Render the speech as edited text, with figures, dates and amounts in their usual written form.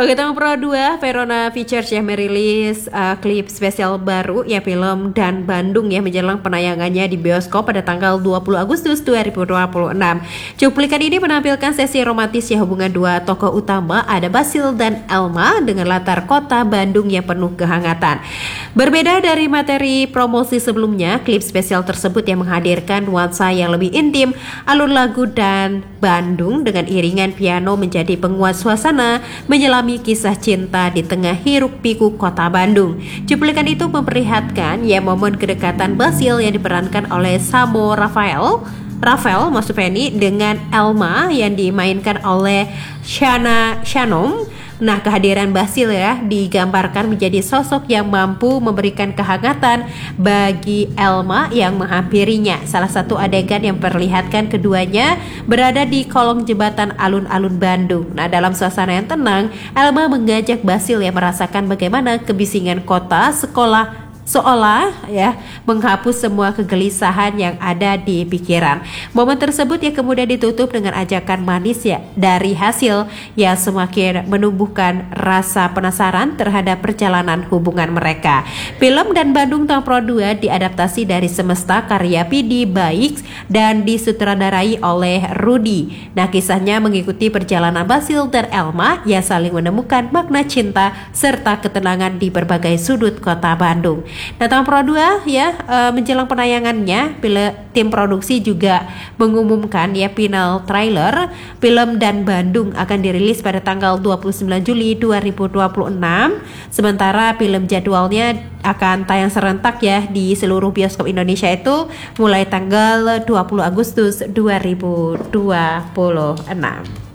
Oke, Tama Pro 2, Verona Pictures yang merilis klip spesial baru ya film Dan Bandung ya menjelang penayangannya di bioskop pada tanggal 20 Agustus 2026. Cuplikan ini menampilkan sesi romantis ya hubungan dua tokoh utama, ada Basil dan Elma dengan latar kota Bandung yang penuh kehangatan. Berbeda dari materi promosi sebelumnya, klip spesial tersebut yang menghadirkan nuansa yang lebih intim, alur lagu Dan Bandung dengan iringan piano menjadi penguat suasana menyelami kisah cinta di tengah hiruk-pikuk kota Bandung. Cuplikan itu memperlihatkan ya momen kedekatan Basil yang diperankan oleh Samo Rafael Masufeni dengan Elma yang dimainkan oleh Shana Shanom. Nah, kehadiran Basil ya digambarkan menjadi sosok yang mampu memberikan kehangatan bagi Elma yang menghampirinya. Salah satu adegan yang memperlihatkan keduanya berada di kolong jembatan alun-alun Bandung. Nah, dalam suasana yang tenang, Elma mengajak Basil yang merasakan bagaimana kebisingan kota, sekolah seolah ya menghapus semua kegelisahan yang ada di pikiran. Momen tersebut yang kemudian ditutup dengan ajakan manis ya dari hasil yang semakin menumbuhkan rasa penasaran terhadap perjalanan hubungan mereka. Film Dan Bandung Tama Pro 2 diadaptasi dari Semesta karya PD Baix dan disutradarai oleh Rudy. Nah, kisahnya mengikuti perjalanan Basil dan Elma yang saling menemukan makna cinta serta ketenangan di berbagai sudut kota Bandung. Nah, Tama Pro 2 ya menjelang penayangannya, tim produksi juga mengumumkan ya final trailer film Dan Bandung akan dirilis pada tanggal 29 Juli 2026. Sementara film jadwalnya akan tayang serentak ya di seluruh bioskop Indonesia itu mulai tanggal 20 Agustus 2026.